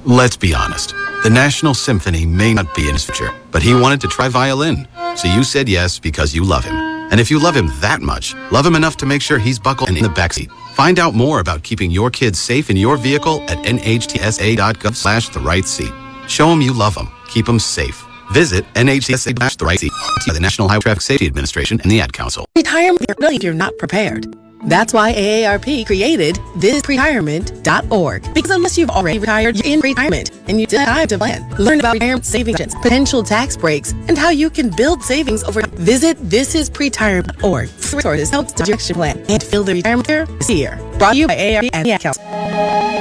Let's be honest. The National Symphony may not be in his future, but he wanted to try violin. So you said yes because you love him. And if you love him that much, love him enough to make sure he's buckled and in the backseat. Find out more about keeping your kids safe in your vehicle at nhtsa.gov/the-right-seat. Show them you love them. Keep them safe. Visit NHTSA-the-right-seat, the National Highway Traffic Safety Administration and the Ad Council. Retirement if you're not prepared. That's why AARP created thisretirement.org. Because unless you've already retired, you're in retirement and you still have time to plan. Learn about retirement savings, potential tax breaks, and how you can build savings over time. Visit thisisretirement.org. Resources help to your action plan and fill the retirement year this year. Brought to you by AARP and the Ad Council.